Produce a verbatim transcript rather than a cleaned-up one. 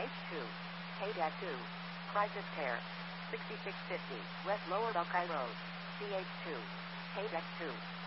H two. K two. Price of Tear. sixty-six fifty. West Lower Buckeye Road. C H two. K two.